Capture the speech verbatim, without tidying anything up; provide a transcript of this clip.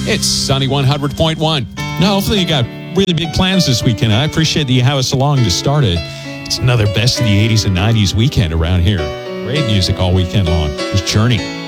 It's Sunny one hundred point one. Now, hopefully you got really big plans this weekend. I appreciate that you have us along to start it. It's another best of the eighties and nineties weekend around here. Great music all weekend long. It's Journey.